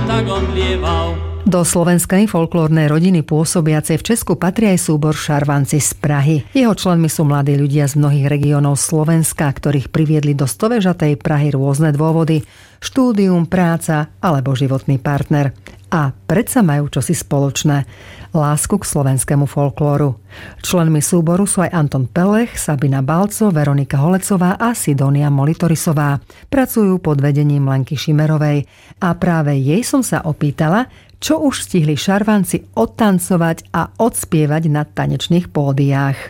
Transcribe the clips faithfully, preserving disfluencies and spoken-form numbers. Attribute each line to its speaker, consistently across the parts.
Speaker 1: tak on lieval.
Speaker 2: Do slovenskej folklórnej rodiny pôsobiacej v Česku patrí aj súbor Šarvanci z Prahy. Jeho členmi sú mladí ľudia z mnohých regiónov Slovenska, ktorých priviedli do stovežatej Prahy rôzne dôvody. Štúdium, práca alebo životný partner. A predsa majú čosi spoločné. Lásku k slovenskému folklóru. Členmi súboru sú aj Anton Pelech, Sabina Balco, Veronika Holecová a Sidonia Molitorisová. Pracujú pod vedením Lenky Šimerovej. A práve jej som sa opýtala, čo už stihli Šarvanci odtancovať a odspievať na tanečných pódiách.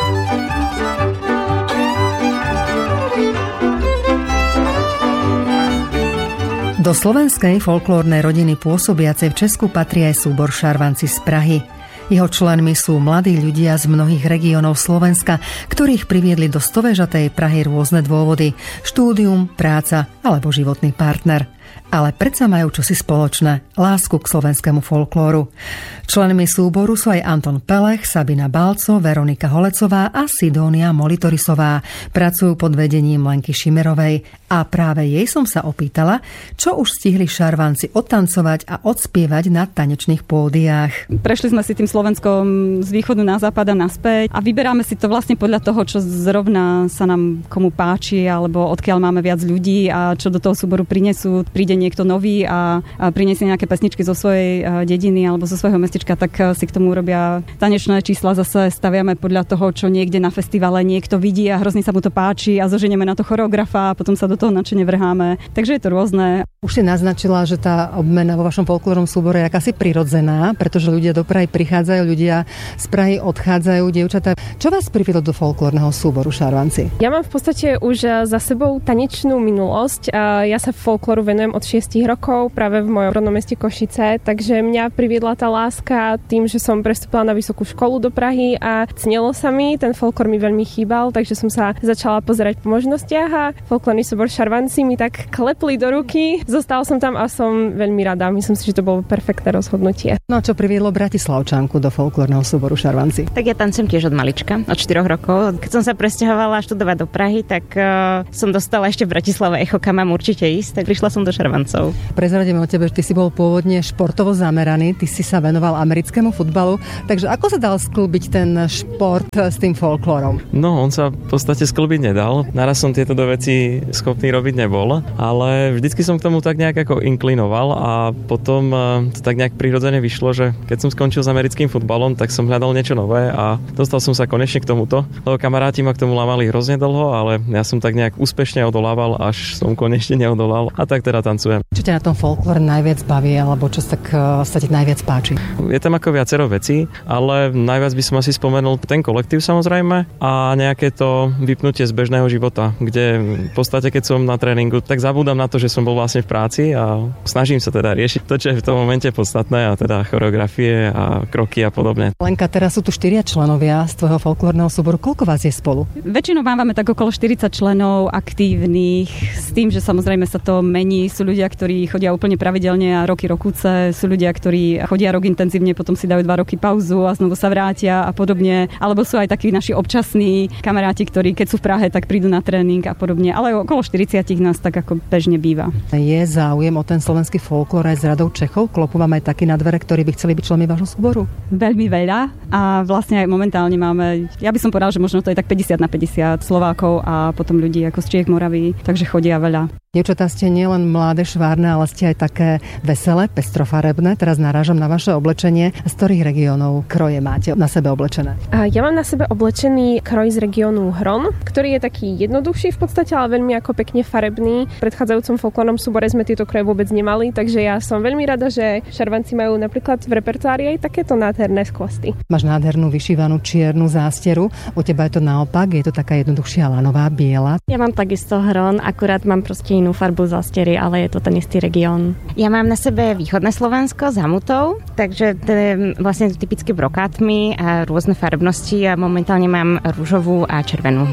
Speaker 2: Do slovenskej folklórnej rodiny pôsobiacej v Česku patrí aj súbor Šarvanci z Prahy. Jeho členmi sú mladí ľudia z mnohých regiónov Slovenska, ktorých priviedli do stovežatej Prahy rôzne dôvody. Štúdium, práca alebo životný partner. Ale predsa majú čosi spoločné. Lásku k slovenskému folklóru. Členmi súboru sú aj Anton Pelech, Sabina Balco, Veronika Holecová a Sidonia Molitorisová. Pracujú pod vedením Lenky Šimerovej. A práve jej som sa opýtala, čo už stihli Šarvanci odtancovať a odspievať na tanečných pódiách.
Speaker 3: Prešli sme si tým Slovenskom z východu na západ a naspäť a vyberáme si to vlastne podľa toho, čo zrovna sa nám komu páči alebo odkiaľ máme viac ľudí a čo do toho súboru prinesú. Príde niekto nový a, a prinesie nejaké pesničky zo svojej dediny alebo zo svojho mestečka, tak si k tomu urobia tanečné čísla. Zase staviame podľa toho, čo niekde na festivale niekto vidí a hrozne sa mu to páči a zoženieme na to choreografa a potom sa do toho nadšene vrháme. Takže je to rôzne.
Speaker 2: Už si naznačila, že tá obmena vo vašom folklórnom súbore je akási prirodzená, pretože ľudia do Prahy prichádzajú, ľudia z Prahy odchádzajú, dievčatá. Čo vás priviedlo do folklórneho súboru Šarvanci?
Speaker 4: Ja mám v podstate už za sebou tanečnú minulosť. Ja sa folklóru venujem od šiestich rokov práve v mojom rodnom meste Košice, takže mňa priviedla tá láska tým, že som prestúpila na vysokú školu do Prahy a cnelo sa mi, ten folklór mi veľmi chýbal, takže som sa začala pozerať po možnostiach a folklórny súbor Šarvanci mi tak klepli do ruky. Zostala som tam a som veľmi rada. Myslím si, že to bolo perfektné rozhodnutie.
Speaker 2: No a čo priviedlo Bratislavčanku do folklórneho súboru Šarvanci?
Speaker 5: Tak ja tancujem tiež od malička, od štyroch rokov. Keď som sa presťahovala študovať do Prahy, tak uh, som dostala ešte v Bratislave echo, kam mám určite ísť, tak prišla som do Šarvancov.
Speaker 2: Prezradíme o tebe, že ty si bol pôvodne športovo zameraný, ty si sa venoval americkému futbalu, takže ako sa dal sklbiť ten šport s tým folklórom?
Speaker 6: No, on sa v podstate sklbiť nedal. Naraz som tieto dve veci schopný robiť nebol, ale vždycky som k tomu tak nejak ako inklinoval a potom to tak nejak prirodzene vyšlo, že keď som skončil s americkým futbalom, tak som hľadal niečo nové a dostal som sa konečne k tomuto. Lebo kamaráti ma k tomu lámali hrozne dlho, ale ja som tak nejak úspešne odolával, až som konečne neodolal a tak teda tancujem.
Speaker 2: Čo ťa na tom folklóre najviac baví, alebo čo sa, tak, sa ti najviac páči?
Speaker 6: Je tam ako viacero vecí, ale najviac by som asi spomenul ten kolektív samozrejme a nejaké to vypnutie z bežného života, kde v podstate keď som na tréningu, tak zabúdam na to, že som bol vlastne v práci a snažím sa teda riešiť to, čo je v tom momente podstatné a teda choreografie a kroky a podobne.
Speaker 2: Lenka, teraz sú tu štyria členovia z tvojho folklórneho súboru. Koľko vás je spolu?
Speaker 3: Väčšinou máme tak okolo štyridsať členov aktívnych, s tým, že samozrejme sa to mení. Sú ľudia, ktorí chodia úplne pravidelne a roky rokúce, sú ľudia, ktorí chodia rok intenzívne, potom si dajú dva roky pauzu a znovu sa vrátia a podobne. Alebo sú aj takí naši občasní kamaráti, ktorí keď sú v Prahe, tak prídu na tréning a podobne. Ale okolo štyridsať nás tak ako bežne býva.
Speaker 2: Je záujem o ten slovenský folklór aj z radou Čechov? Klopú vám aj takí na dvere, ktorí by chceli byť členmi vášho súboru?
Speaker 3: Veľmi veľa a vlastne aj momentálne máme, ja by som povedala, že možno to je tak päťdesiat na päťdesiat Slovákov a potom ľudí ako z Čiech, Moravy, takže chodia veľa.
Speaker 2: Dievčatá, ste nielen mladé, švárne, ale ste aj také veselé, pestrofarebné. Teraz narážam na vaše oblečenie. Z ktorých regiónov kroje máte na sebe oblečené?
Speaker 4: Ja mám na sebe oblečený kroj z regiónu Hron, ktorý je taký jednoduchší v podstate, ale veľmi ako pekne farebný. V predchádzajúcom folklórnom súbore sme tieto kroje vôbec nemali, takže ja som veľmi rada, že Šarvanci majú napríklad v repertoári aj takéto nádherné skvosty.
Speaker 2: Máš nádhernú vyšívanú čiernu zásteru. U teba je to naopak, je to taká jednoduchšia lanová, biela.
Speaker 7: Ja mám takisto Hron, akurát mám proste inú farbu zástery, ale je to ten istý región.
Speaker 5: Ja mám na sebe východné Slovensko s hamutou, takže to je vlastne typicky brokátmi a rôzne farebnosti a momentálne mám ružovú a červenú.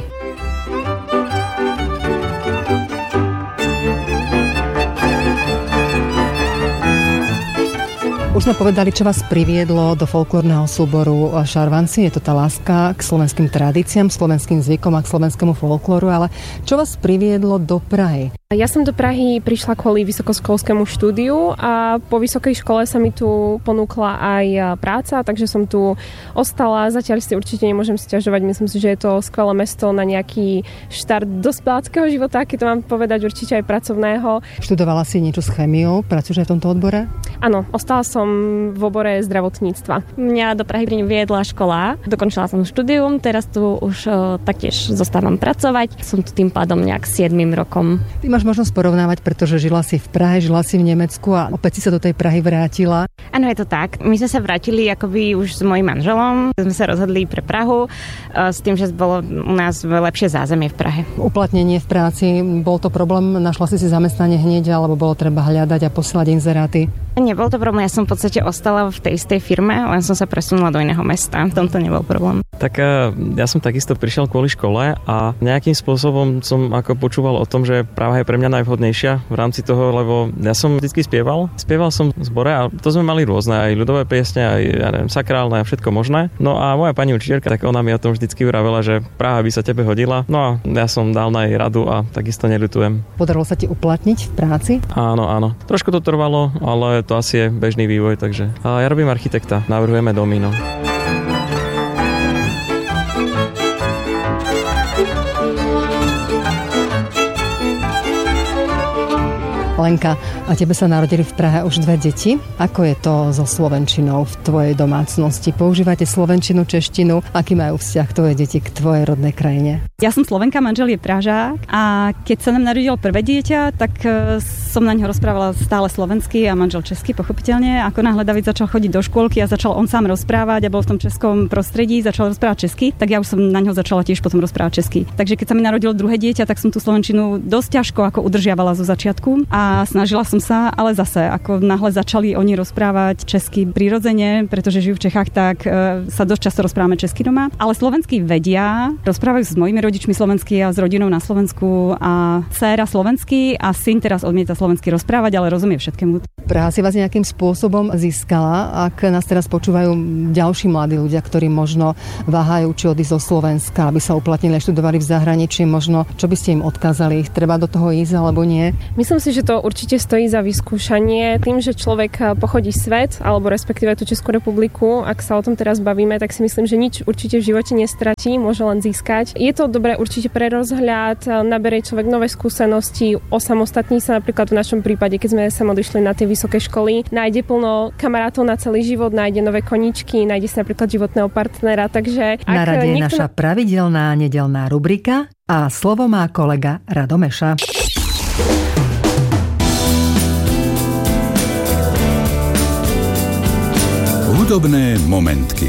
Speaker 2: Už sme povedali, čo vás priviedlo do folklórneho súboru Šarvanci. Je to tá láska k slovenským tradíciám, slovenským zvykom a k slovenskému folklóru, ale čo vás priviedlo do Prahy?
Speaker 4: Ja som do Prahy prišla kvôli vysokoškolskému štúdiu a po vysokej škole sa mi tu ponúkla aj práca, takže som tu ostala. Zatiaľ si určite nemôžem sťažovať. Myslím si, že je to skvelé mesto na nejaký štart dospeláckého života, keď to mám povedať, určite aj pracovného.
Speaker 2: Študovala si niečo s chémiou? Pracuješ aj v tomto odbore?
Speaker 4: Áno, ostala som v obore zdravotníctva.
Speaker 7: Mňa do Prahy viedla škola. Dokončila som štúdium, teraz tu už o, taktiež zostávam pracovať. Som tu tým pádom nejak siedmym rokom.
Speaker 2: Ty máš možnosť porovnávať, pretože žila si v Prahe, žila si v Nemecku a opäť si sa do tej Prahy vrátila.
Speaker 5: Áno, je to tak. My sme sa vrátili akoby už s mojím manželom. Sme sa rozhodli pre Prahu s tým, že bolo u nás lepšie zázemie v Prahe.
Speaker 2: Uplatnenie v práci, bol to problém? Našla si si zamestnanie hneď, alebo bolo treba hľadať a posielať inzeráty?
Speaker 5: Nebol to problém, ja som v podstate ostala v tej istej firme, len som sa presunula do iného mesta. V tomto nebol problém.
Speaker 6: Tak ja som takisto prišiel kvôli škole a nejakým spôsobom som ako počúval o tom, že Praha je pre mňa najvhodnejšia v rámci toho, lebo ja som vždy spieval. Spieval som v zbore a to sme mali rôzne, aj ľudové piesne, aj ja neviem, sakrálne a všetko možné. No a moja pani učiteľka, tak ona mi o tom vždycky vravela, že Praha by sa tebe hodila. No a ja som dal na jej radu a takisto neľutujem.
Speaker 2: Podarilo sa ti uplatniť v práci?
Speaker 6: Áno, áno. Trošku to trvalo, ale to asi je bežný vývoj, takže. A ja robím architekta, navrhujeme domy, no.
Speaker 2: Lenka, a tebe sa narodili v Prahe už dve deti. Ako je to so slovenčinou v tvojej domácnosti? Používate slovenčinu, češtinu? Aký majú vzťah tvoje deti k tvojej rodnej krajine?
Speaker 3: Ja som Slovenka, manžel je Pražák a keď sa nám narodilo prvé dieťa, tak som na ňo rozprávala stále slovensky a manžel česky, pochopiteľne. Ako náhle David začal chodiť do škôlky a začal on sám rozprávať a bol v tom českom prostredí, začal rozprávať česky, tak ja už som na ňo začala tiež potom rozprávať česky. Takže keď sa mi narodilo druhé dieťa, tak som tú slovenčinu dosť ťažko ako udržiavala zo začiatku a snažila som sa, ale zase ako náhle začali oni rozprávať česky prirodzene, pretože žijú v Čechách, tak e, sa dosť často rozprávame česky doma, ale slovensky vedia, rozprávajú s mojimi rodičmi slovensky a s rodinou na Slovensku a dcéra slovensky a syn teraz odmieta slovensky rozprávať, ale rozumie všetkému.
Speaker 2: Praha si vás nejakým spôsobom získala, ak nás teraz počúvajú ďalší mladí ľudia, ktorí možno váhajú, či odísť zo Slovenska, aby sa uplatnili a študovali v zahraničí, možno čo by ste im odkázali? Ich treba do toho ísť alebo nie?
Speaker 4: Myslím si, že to určite stojí za vyskúšanie. Tým, že človek pochodí svet, alebo respektíve tú Českú republiku, ak sa o tom teraz bavíme, tak si myslím, že nič určite v živote nestratí, môže len získať. Je to dobré určite pre rozhľad, naberie človek nové skúsenosti, osamostatní sa napríklad v našom prípade, keď sme sa odišli na tie vysoké školy, nájde plno kamarátov na celý život, nájde nové koničky, nájde si napríklad životného partnera, takže
Speaker 2: na rade je niekto... naša pravidelná nedeľná rubrika a slovo má kolega Rado Meša.
Speaker 1: Hudobné momentky.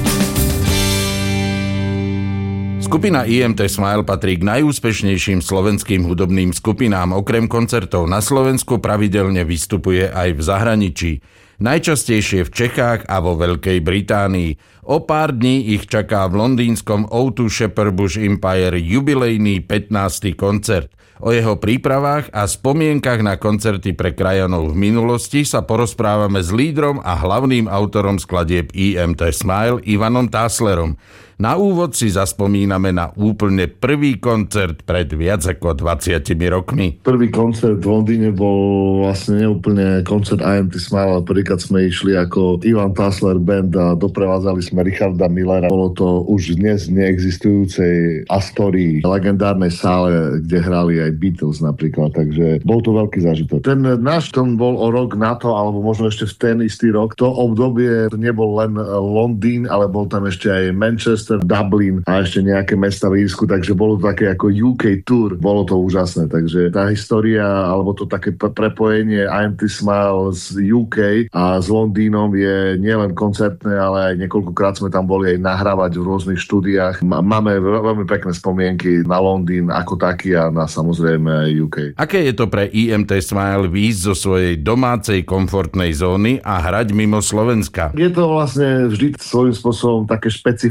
Speaker 1: Skupina í em té Smile patrí k najúspešnejším slovenským hudobným skupinám. Okrem koncertov na Slovensku pravidelne vystupuje aj v zahraničí. Najčastejšie v Čechách a vo Veľkej Británii. O pár dní ich čaká v londýnskom ó dva Shepherd Bush Empire jubilejný pätnásty koncert. O jeho prípravách a spomienkach na koncerty pre krajanov v minulosti sa porozprávame s lídrom a hlavným autorom skladieb í em té Smile Ivanom Táslerom. Na úvod si zaspomíname na úplne prvý koncert pred viac ako dvadsiatimi rokmi.
Speaker 8: Prvý koncert v Londýne bol vlastne neúplne koncert í em té Smile, ale prvýkrát sme išli ako Ivan Tásler Band a doprevádzali sme Richarda Millera. Bolo to už dnes neexistujúcej Astorii, legendárnej sále, kde hrali aj Beatles napríklad, takže bol to veľký zážitok. Ten náš tom bol o rok na to, alebo možno ešte v ten istý rok. To obdobie nebol len Londýn, ale bol tam ešte aj Manchester, Dublin a ešte nejaké mesta v Írsku, takže bolo to také ako ú ká tour. Bolo to úžasné, takže tá história, alebo to také prepojenie í em té Smile z ú ká a s Londýnom je nielen koncertné, ale aj niekoľkokrát sme tam boli aj nahrávať v rôznych štúdiách. Máme veľmi pekné spomienky na Londýn ako taký a na samozrejme aj ú ká.
Speaker 1: Aké je to pre í em té Smile výjsť zo svojej domácej komfortnej zóny a hrať mimo Slovenska?
Speaker 8: Je to vlastne vždy svojím spôsobom také špecifické.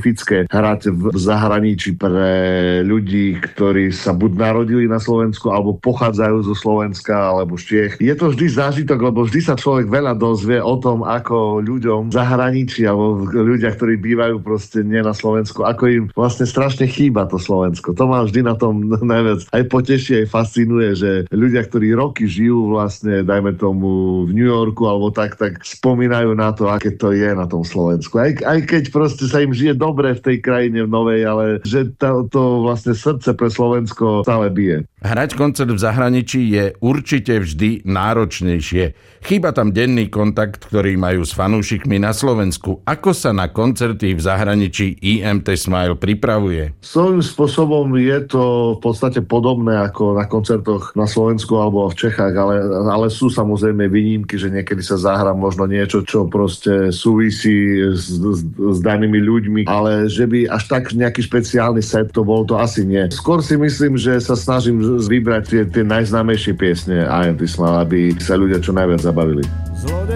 Speaker 8: hrať v zahraničí pre ľudí, ktorí sa buď narodili na Slovensku, alebo pochádzajú zo Slovenska, alebo z Čiech. Je to vždy zážitok, lebo vždy sa človek veľa dozvie o tom, ako ľuďom v zahraničí, alebo ľudia, ktorí bývajú proste nie na Slovensku, ako im vlastne strašne chýba to Slovensko. To ma vždy na tom najviac aj poteší, aj fascinuje, že ľudia, ktorí roky žijú vlastne, dajme tomu v New Yorku, alebo tak, tak spomínajú na to, aké to je na tom Slovensku. Aj, aj keď proste sa im žije dobre v tej krajine v novej, ale že to, to vlastne srdce pre Slovensko stále bije.
Speaker 1: Hrať koncert v zahraničí je určite vždy náročnejšie. Chýba tam denný kontakt, ktorý majú s fanúšikmi na Slovensku. Ako sa na koncerty v zahraničí í em té Smile pripravuje?
Speaker 8: Svojím spôsobom je to v podstate podobné ako na koncertoch na Slovensku alebo v Čechách, ale, ale sú samozrejme výnimky, že niekedy sa zahrá možno niečo, čo proste súvisí s, s, s danými ľuďmi, ale že by až tak nejaký špeciálny set to bol, to asi nie. Skôr si myslím, že sa snažím vybrať tie, tie najznámejšie piesne í em té Smile, aby sa ľudia čo najviac zabavili. Zlodej